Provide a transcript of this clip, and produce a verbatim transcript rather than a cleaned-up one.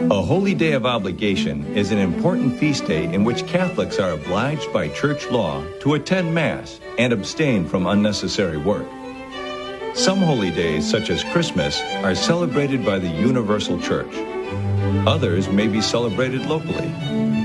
A holy day of obligation is an important feast day in which Catholics are obliged by church law to attend Mass and abstain from unnecessary work. Some holy days, such as Christmas, are celebrated by the Universal Church. Others may be celebrated locally.